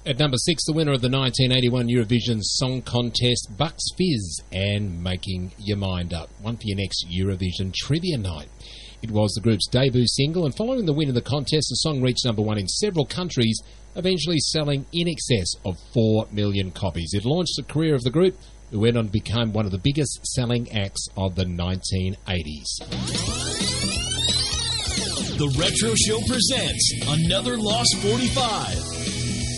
At number 6, the winner of the 1981 Eurovision Song Contest, Bucks Fizz, and Making Your Mind Up. One for your next Eurovision Trivia Night. It was the group's debut single, and following the win of the contest, the song reached number 1 in several countries, eventually selling in excess of 4 million copies. It launched the career of the group, who went on to become one of the biggest selling acts of the 1980s. The Retro Show presents another Lost 45.